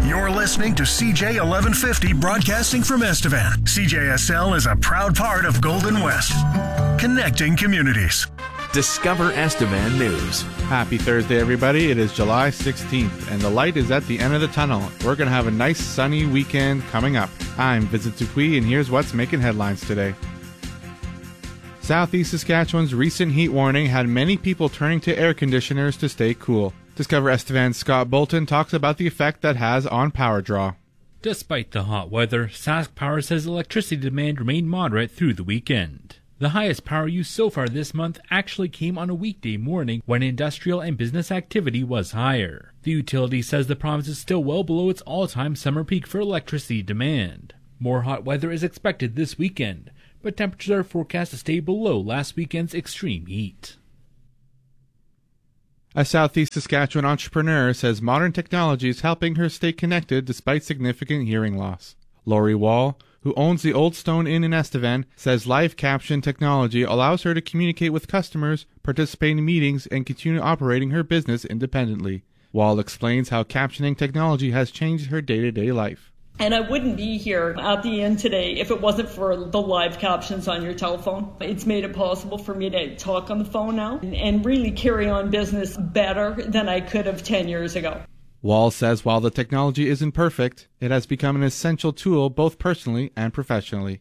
You're listening to CJ 1150 broadcasting from Estevan. CJSL is a proud part of Golden West, connecting communities. Discover Estevan News. Happy Thursday, everybody. It is July 16th, and the light is at the end of the tunnel. We're going to have a nice sunny weekend coming up. I'm Vincent Dupuis, and here's what's making headlines today. Southeast Saskatchewan's recent heat warning had many people turning to air conditioners to stay cool. Discover Estevan's Scott Bolton talks about the effect that has on power draw. Despite the hot weather, Sask Power says electricity demand remained moderate through the weekend. The highest power use so far this month actually came on a weekday morning when industrial and business activity was higher. The utility says the province is still well below its all-time summer peak for electricity demand. More hot weather is expected this weekend, but temperatures are forecast to stay below last weekend's extreme heat. A Southeast Saskatchewan entrepreneur says modern technology is helping her stay connected despite significant hearing loss. Lori Wall, who owns the Old Stone Inn in Estevan, says live caption technology allows her to communicate with customers, participate in meetings, and continue operating her business independently. Wall explains how captioning technology has changed her day-to-day life. And I wouldn't be here at the inn today if it wasn't for the live captions on your telephone. It's made it possible for me to talk on the phone now and really carry on business better than I could have 10 years ago. Wall says while the technology isn't perfect, it has become an essential tool both personally and professionally.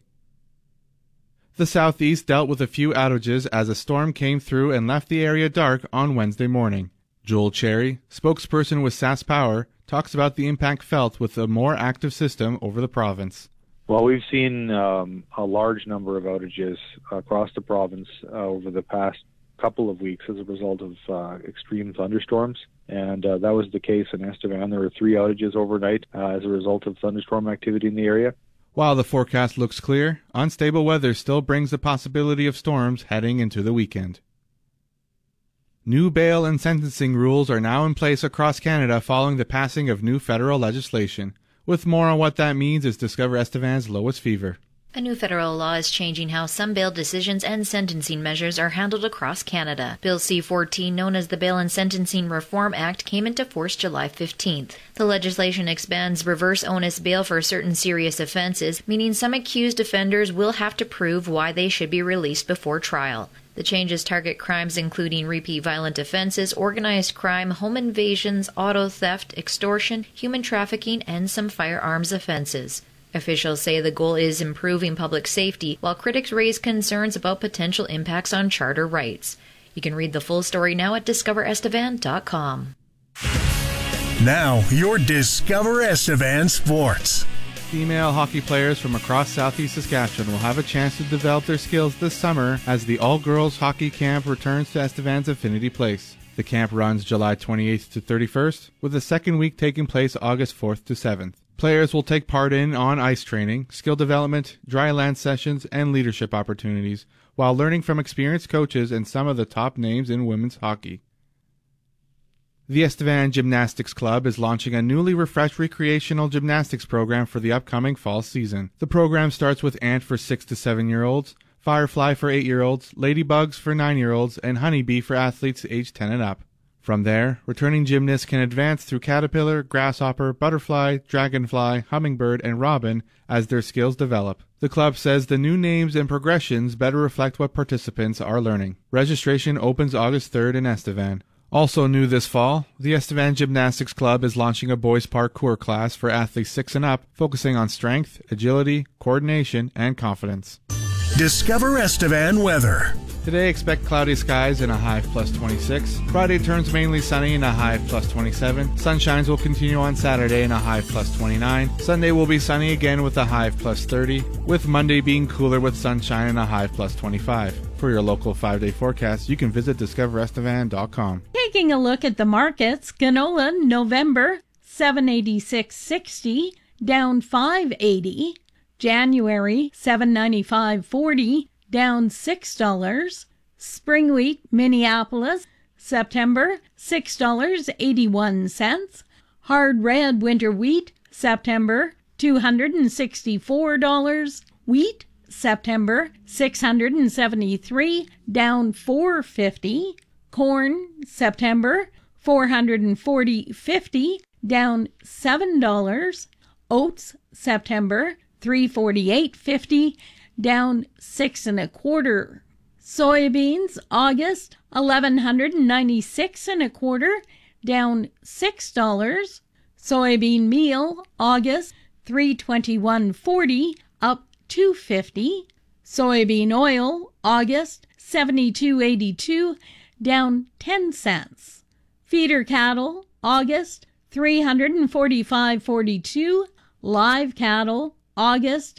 The Southeast dealt with a few outages as a storm came through and left the area dark on Wednesday morning. Joel Cherry, spokesperson with Sask Power, talks about the impact felt with a more active system over the province. Well, we've seen a large number of outages across the province over the past couple of weeks as a result of extreme thunderstorms, and that was the case in Estevan. There were 3 outages overnight as a result of thunderstorm activity in the area. While the forecast looks clear, unstable weather still brings the possibility of storms heading into the weekend. New bail and sentencing rules are now in place across Canada following the passing of new federal legislation. With more on what that means is Discover Estevan's Lois Fever. A new federal law is changing how some bail decisions and sentencing measures are handled across Canada. Bill C-14, known as the Bail and Sentencing Reform Act, came into force July 15th. The legislation expands reverse onus bail for certain serious offenses, meaning some accused offenders will have to prove why they should be released before trial. The changes target crimes including repeat violent offenses, organized crime, home invasions, auto theft, extortion, human trafficking, and some firearms offenses. Officials say the goal is improving public safety, while critics raise concerns about potential impacts on charter rights. You can read the full story now at discoverestevan.com. Now, your Discover Estevan Sports. Female hockey players from across Southeast Saskatchewan will have a chance to develop their skills this summer as the all-girls hockey camp returns to Estevan's Affinity Place. The camp runs July 28th to 31st, with the second week taking place August 4th to 7th. Players will take part in on-ice training, skill development, dry land sessions, and leadership opportunities, while learning from experienced coaches and some of the top names in women's hockey. The Estevan Gymnastics Club is launching a newly refreshed recreational gymnastics program for the upcoming fall season. The program starts with Ant for 6 to 7-year-olds, Firefly for 8-year-olds, Ladybugs for 9-year-olds, and Honeybee for athletes aged 10 and up. From there, returning gymnasts can advance through Caterpillar, Grasshopper, Butterfly, Dragonfly, Hummingbird, and Robin as their skills develop. The club says the new names and progressions better reflect what participants are learning. Registration opens August 3rd in Estevan. Also new this fall, the Estevan Gymnastics Club is launching a boys parkour class for athletes 6 and up, focusing on strength, agility, coordination, and confidence. Discover Estevan weather. Today, expect cloudy skies and a high of plus 26. Friday turns mainly sunny and a high of plus 27. Sunshines will continue on Saturday and a high of plus 29. Sunday will be sunny again with a high of plus 30, with Monday being cooler with sunshine and a high of plus 25. For your local 5-day forecast, you can visit discoverestevan.com. Taking a look at the markets, canola November $786.60, down $5.80. January $795.40, down $6. Spring wheat Minneapolis September $6.81. Hard red winter wheat September $264. Wheat September $673, down $4.50. Corn September $440.50, down $7. Oats, September, $348.50, down 6 1/4. Soybeans, August, $1,196 1/4, down $6. Soybean meal, August, $321.40, up $2.50. Soybean oil, August, $72.82, down 10 cents. Feeder cattle, August, $345.42. Live cattle, August,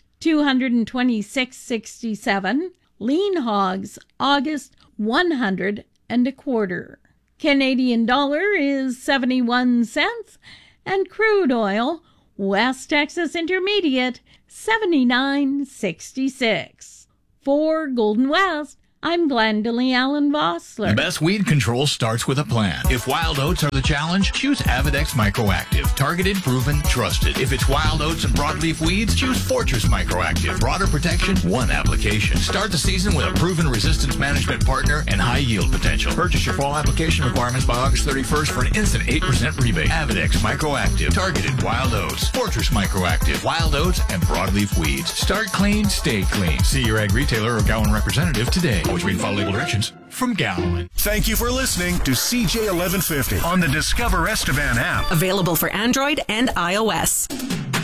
$226.67. Lean hogs, August, $100 1/4. Canadian dollar is 71 cents, and crude oil, West Texas Intermediate, 79.66. For Golden West, I'm Glendalee Allen Vossler. The best weed control starts with a plan. If wild oats are the challenge, choose Avidex Microactive. Targeted, proven, trusted. If it's wild oats and broadleaf weeds, choose Fortress Microactive. Broader protection, one application. Start the season with a proven resistance management partner and high yield potential. Purchase your fall application requirements by August 31st for an instant 8% rebate. Avidex Microactive. Targeted wild oats. Fortress Microactive. Wild oats and broadleaf weeds. Start clean, stay clean. See your ag retailer or Gowan representative today. Always read and follow label directions from Gowan. Thank you for listening to CJ 1150 on the Discover Estevan app. Available for Android and iOS.